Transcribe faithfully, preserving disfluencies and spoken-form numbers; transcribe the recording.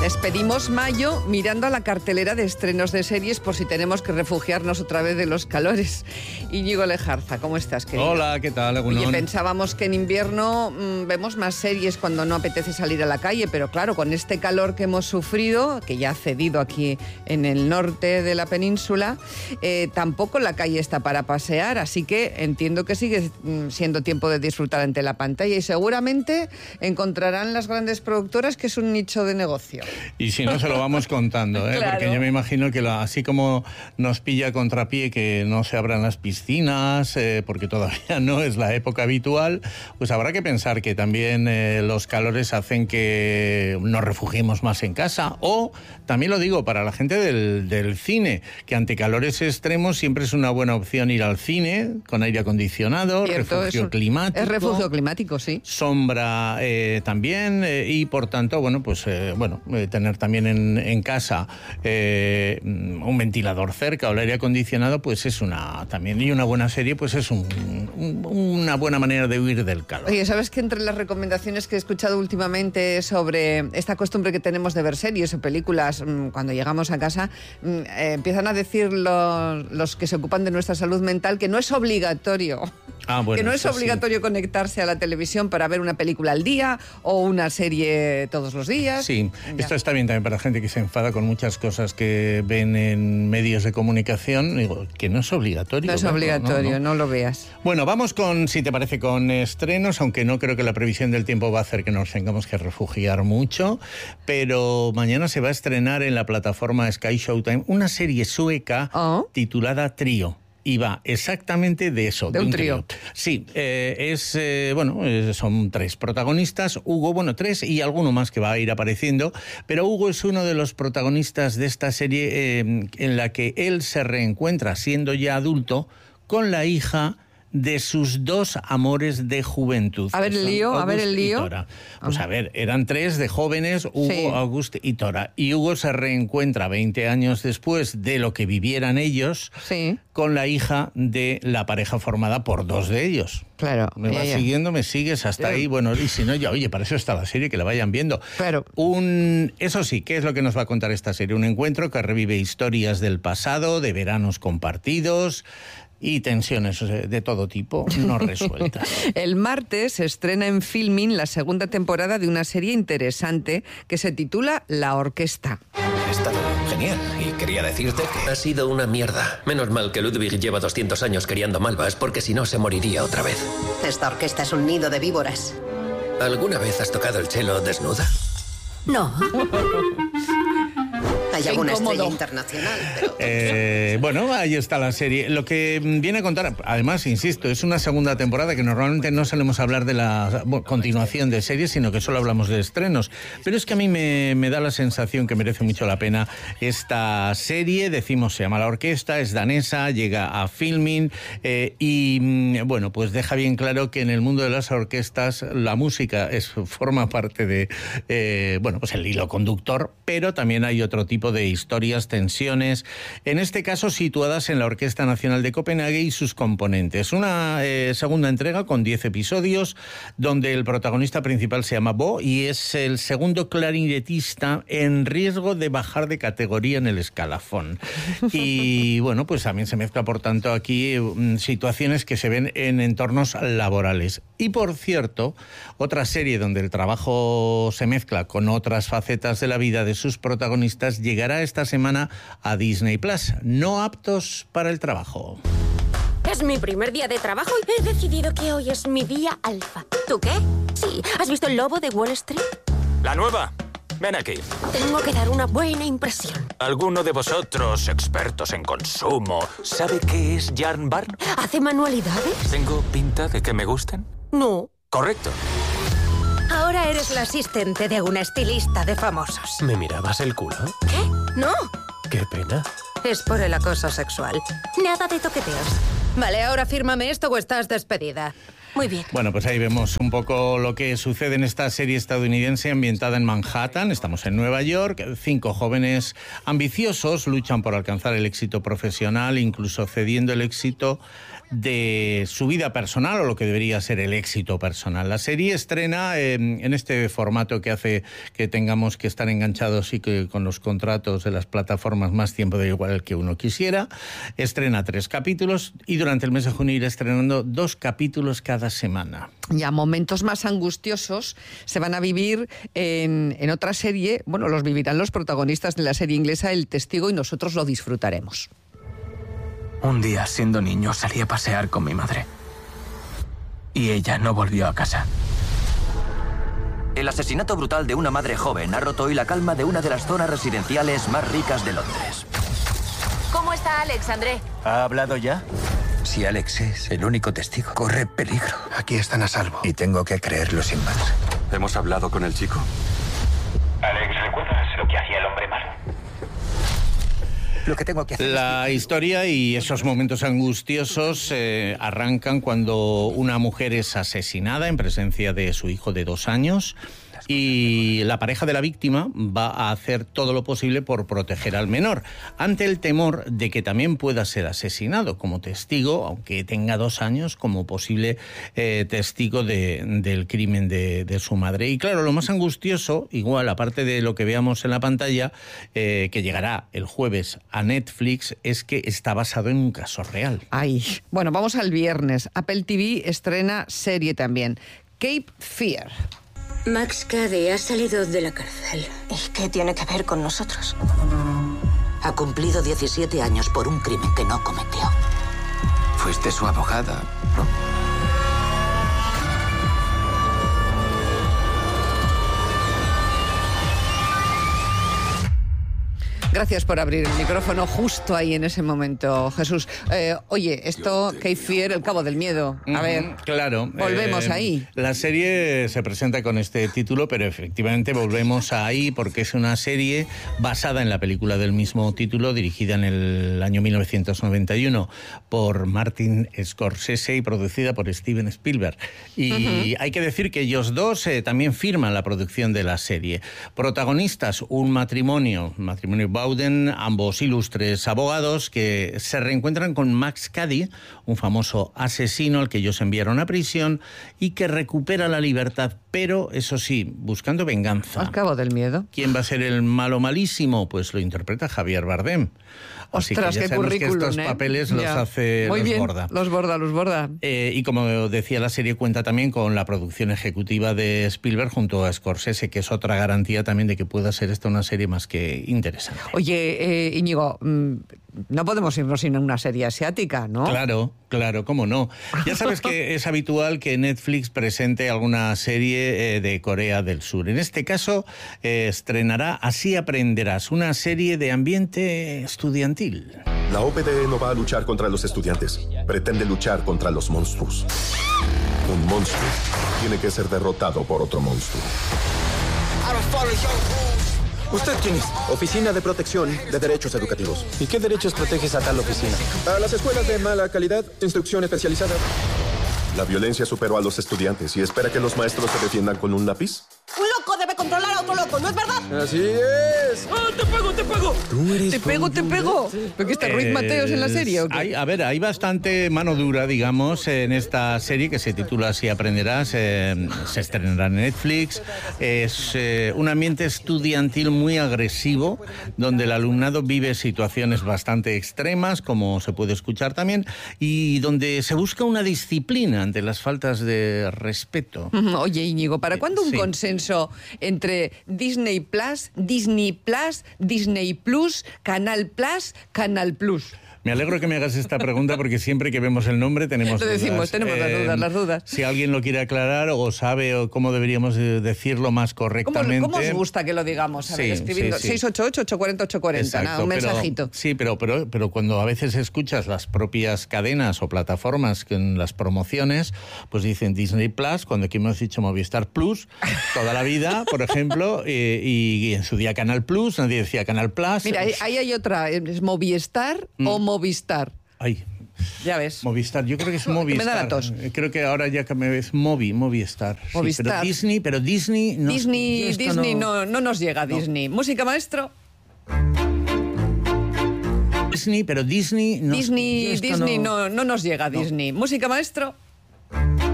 Despedimos mayo mirando a la cartelera de estrenos de series por si tenemos que refugiarnos otra vez de los calores. Íñigo Lejarza, ¿cómo estás, querido? Hola, ¿qué tal? Oye, pensábamos que en invierno mmm, vemos más series cuando no apetece salir a la calle, pero claro, con este calor que hemos sufrido, que ya ha cedido aquí en el norte de la península, eh, tampoco la calle está para pasear, así que entiendo que sigue mmm, siendo tiempo de disfrutar ante la pantalla y seguramente encontrarán las grandes productoras que es un nicho de negocio. Y si no, se lo vamos contando, ¿eh? Claro. Porque yo me imagino que la, así como nos pilla contrapié que no se abran las piscinas, eh, porque todavía no es la época habitual, pues habrá que pensar que también eh, los calores hacen que nos refugiemos más en casa. O, también lo digo, para la gente del, del cine, que ante calores extremos siempre es una buena opción ir al cine, con aire acondicionado, Cierto, refugio es, climático. Es refugio climático, sí. Sombra eh, también, eh, y por tanto, bueno, pues eh, bueno, eh, tener también en, en casa eh, un ventilador cerca o el aire acondicionado, pues es una también, y una buena serie, pues es un, un, una buena manera de huir del calor. Oye, ¿sabes que entre las recomendaciones que he escuchado últimamente sobre esta costumbre que tenemos de ver series o películas cuando llegamos a casa, eh, empiezan a decir los, los que se ocupan de nuestra salud mental que no es obligatorio, ah, bueno, que no es obligatorio sí. conectarse a la televisión para ver una película al día o una serie todos los días? Sí, ya. Esto está bien también para la gente que se enfada con muchas cosas que ven en medios de comunicación. Digo, que no es obligatorio. No es verlo, obligatorio, no, no, no. no lo veas. Bueno, vamos con, si te parece, con estrenos, aunque no creo que la previsión del tiempo va a hacer que nos tengamos que refugiar mucho, pero mañana se va a estrenar en la plataforma Sky Showtime una serie sueca oh. titulada Trío. Y va exactamente de eso. De, de un, un trío. trío. Sí, eh, es, eh, bueno, eh, son tres protagonistas. Hugo, bueno, tres y alguno más que va a ir apareciendo. Pero Hugo es uno de los protagonistas de esta serie eh, en la que él se reencuentra, siendo ya adulto, con la hija de sus dos amores de juventud. A ver el lío, August a ver el lío. Pues a ver, eran tres de jóvenes, Hugo, sí. August y Tora. Y Hugo se reencuentra veinte años después de lo que vivieran ellos sí. con la hija de la pareja formada por dos de ellos. Claro. ¿Me vas ya, siguiendo? ¿Me sigues hasta ya. ahí? Bueno, y si no, ya, oye, para eso está la serie, que la vayan viendo. Claro. Un, eso sí, ¿qué es lo que nos va a contar esta serie? Un encuentro que revive historias del pasado, de veranos compartidos y tensiones de todo tipo no resueltas. El martes se estrena en Filmin la segunda temporada de una serie interesante que se titula La Orquesta. Ha estado genial y quería decirte que... Ha sido una mierda. Menos mal que Ludwig lleva doscientos años criando malvas, porque si no se moriría otra vez. Esta orquesta es un nido de víboras. ¿Alguna vez has tocado el cello desnuda? No. Hay alguna estrella internacional, pero... Eh, bueno, ahí está la serie. Lo que viene a contar, además, insisto, es una segunda temporada que normalmente no solemos hablar de la bueno, continuación de series, sino que solo hablamos de estrenos. Pero es que a mí me, me da la sensación que merece mucho la pena esta serie. Decimos, se llama La Orquesta, es danesa, llega a Filmin eh, y, bueno, pues deja bien claro que en el mundo de las orquestas la música es, forma parte de, eh, bueno, pues el hilo conductor, pero también hay otro tipo de historias, tensiones, en este caso situadas en la Orquesta Nacional de Copenhague y sus componentes. Una eh, segunda entrega con diez episodios, donde el protagonista principal se llama Bo y es el segundo clarinetista en riesgo de bajar de categoría en el escalafón. Y bueno, pues también se mezcla, por tanto, aquí um, situaciones que se ven en entornos laborales. Y por cierto, otra serie donde el trabajo se mezcla con otras facetas de la vida de sus protagonistas llegará esta semana a Disney Plus. No aptos para el trabajo. Es mi primer día de trabajo y he decidido que hoy es mi día alfa. ¿Tú qué? Sí. ¿Has visto El Lobo de Wall Street? La nueva. Ven aquí. Tengo que dar una buena impresión. ¿Alguno de vosotros, expertos en consumo, sabe qué es Jan Barn? ¿Hace manualidades? ¿Tengo pinta de que me gusten? No. Correcto. Ahora eres la asistente de una estilista de famosos. ¿Me mirabas el culo? ¿Qué? No. Qué pena. Es por el acoso sexual. Nada de toqueteos. Vale, ahora fírmame esto o estás despedida. Muy bien. Bueno, pues ahí vemos un poco lo que sucede en esta serie estadounidense ambientada en Manhattan. Estamos en Nueva York. Cinco jóvenes ambiciosos luchan por alcanzar el éxito profesional, incluso cediendo el éxito de su vida personal o lo que debería ser el éxito personal. La serie estrena eh, en este formato que hace que tengamos que estar enganchados y que con los contratos de las plataformas más tiempo de igual el que uno quisiera. Estrena tres capítulos y durante el mes de junio irá estrenando dos capítulos cada semana. Ya momentos más angustiosos se van a vivir en, en otra serie. Bueno, los vivirán los protagonistas de la serie inglesa El Testigo y nosotros lo disfrutaremos. Un día, siendo niño, salí a pasear con mi madre. Y ella no volvió a casa. El asesinato brutal de una madre joven ha roto hoy la calma de una de las zonas residenciales más ricas de Londres. ¿Cómo está Alex, André? ¿Ha hablado ya? Si Alex es el único testigo, corre peligro. Aquí están a salvo. Y tengo que creerlo sin más. ¿Hemos hablado con el chico? Alex, ¿recuerdas lo que hacía el hombre malo? Lo que tengo que hacer La es... historia y esos momentos angustiosos eh, arrancan cuando una mujer es asesinada en presencia de su hijo de dos años y la pareja de la víctima va a hacer todo lo posible por proteger al menor, ante el temor de que también pueda ser asesinado como testigo, aunque tenga dos años, como posible eh, testigo de, del crimen de, de su madre. Y claro, lo más angustioso, igual, aparte de lo que veamos en la pantalla, eh, que llegará el jueves a Netflix, es que está basado en un caso real. Ay, bueno, vamos al viernes. Apple T V estrena serie también, Cape Fear. Max Cady ha salido de la cárcel. ¿Y qué tiene que ver con nosotros? Ha cumplido diecisiete años por un crimen que no cometió. Fuiste su abogada, ¿no? Gracias por abrir el micrófono justo ahí en ese momento, Jesús. Eh, oye, esto, Cape Fear, el cabo del miedo. A ver, mm, claro. Volvemos eh, ahí. La serie se presenta con este título, pero efectivamente volvemos ahí porque es una serie basada en la película del mismo título, dirigida en el año mil novecientos noventa y uno por Martin Scorsese y producida por Steven Spielberg. Y uh-huh. hay que decir que ellos dos eh, también firman la producción de la serie. Protagonistas, un matrimonio, matrimonio Bowden, ambos ilustres abogados que se reencuentran con Max Cady, un famoso asesino al que ellos enviaron a prisión y que recupera la libertad, pero eso sí, buscando venganza. Al cabo del miedo. ¿Quién va a ser el malo malísimo? Pues lo interpreta Javier Bardem. Así Ostras, que ya qué sabemos currículum, que estos ¿eh? papeles Ya. los hace, Muy los bien, borda. los borda, los borda. Eh, y como decía, la serie cuenta también con la producción ejecutiva de Spielberg junto a Scorsese, que es otra garantía también de que pueda ser esta una serie más que interesante. Oye, eh, Íñigo, mmm, no podemos irnos sin una serie asiática, ¿no? Claro, claro, cómo no. Ya sabes que es habitual que Netflix presente alguna serie eh, de Corea del Sur. En este caso, eh, estrenará Así aprenderás, una serie de ambiente estudiantil. La O P D E no va a luchar contra los estudiantes. Pretende luchar contra los monstruos. Un monstruo tiene que ser derrotado por otro monstruo. ¿Usted quién es? Oficina de Protección de Derechos Educativos. ¿Y qué derechos proteges a tal oficina? A las escuelas de mala calidad, instrucción especializada. La violencia superó a los estudiantes y espera que los maestros se defiendan con un lápiz. Un loco debe controlar a otro loco, ¿no es verdad? Así es. ¡Oh, te pego, te pego! Tú eres te pego, te pego. ¿Pero qué está Ruiz Mateos en la serie o qué? Hay, a ver, hay bastante mano dura, digamos, en esta serie que se titula Así aprenderás. Eh, se estrenará en Netflix. Es eh, un ambiente estudiantil muy agresivo, donde el alumnado vive situaciones bastante extremas, como se puede escuchar también, y donde se busca una disciplina ante las faltas de respeto. Oye, Íñigo, ¿para cuándo un sí. consenso entre Disney Plus, Disney Plus, Disney Plus, Canal Plus, Canal Plus? Me alegro que me hagas esta pregunta porque siempre que vemos el nombre tenemos Lo dudas. decimos, tenemos eh, las dudas, las dudas. Si alguien lo quiere aclarar o sabe o cómo deberíamos decirlo más correctamente. ¿Cómo, cómo os gusta que lo digamos? A ver, sí, escribiendo sí, sí. seis ocho ocho, ocho cuatro cero, ocho cuatro cero, nada, un pero, mensajito. Sí, pero, pero, pero cuando a veces escuchas las propias cadenas o plataformas que en las promociones, pues dicen Disney Plus, cuando aquí hemos dicho Movistar Plus, toda la vida, por ejemplo, eh, y, y en su día Canal Plus, nadie decía Canal Plus. Mira, ahí, ahí hay otra, ¿es Movistar mm. o Movistar? Ay, Ya ves. Movistar, yo creo que es Movistar. Me da la tos. Creo que ahora ya que me es Movi, Movistar. Movistar. Sí, pero Disney, pero Disney no. Disney, Disney no... No, no nos llega, no. Disney. Música, maestro. Disney, pero Disney no. Disney, Disney no... No, no nos llega, no. Disney. Música, maestro.